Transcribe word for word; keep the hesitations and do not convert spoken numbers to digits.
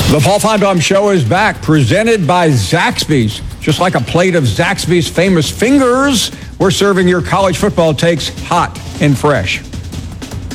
The Paul Fondom Show is back, presented by Zaxby's. Just like a plate of Zaxby's famous fingers, we're serving your college football takes hot and fresh.